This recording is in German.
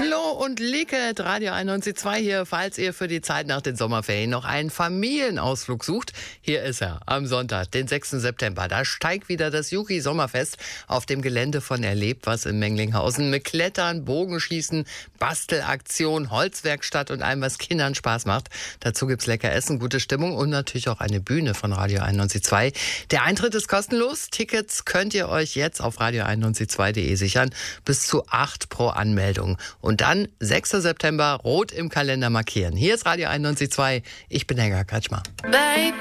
Flo und Liket, Radio 91.2 hier, falls ihr für die Zeit nach den Sommerferien noch einen Familienausflug sucht. Hier ist er, am Sonntag, den 6. September. Da steigt wieder das Juchi-Sommerfest auf dem Gelände von Erlebt was in Menglinghausen mit Klettern, Bogenschießen, Bastelaktion, Holzwerkstatt und allem, was Kindern Spaß macht. Dazu gibt's lecker Essen, gute Stimmung und natürlich auch eine Bühne von Radio 91.2. Der Eintritt ist kostenlos. Tickets könnt ihr euch jetzt auf radio91.2.de sichern. Bis zu 8 pro Anmeldung. Und dann 6. September rot im Kalender markieren. Hier ist Radio 91.2. Ich bin Helga Kretschmer. Baby.